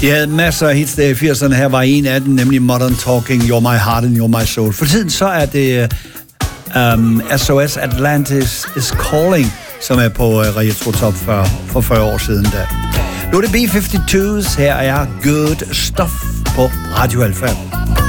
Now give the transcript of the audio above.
De havde masser af hits der i 80'erne. Her var en af dem, nemlig Modern Talking, You're My Heart and You're My Soul. For tiden så er det SOS Atlantis is Calling, som er på Retro Top for 40 år siden da. Nu er det B-52's, her er Good Stuff på Radio Alfa.